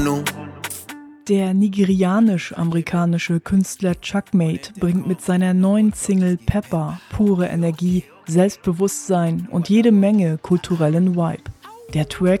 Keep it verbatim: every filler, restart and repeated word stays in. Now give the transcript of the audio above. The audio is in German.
Der nigerianisch-amerikanische Künstler Chuckmate bringt mit seiner neuen Single Pepper pure Energie, Selbstbewusstsein und jede Menge kulturellen Vibe. Der Track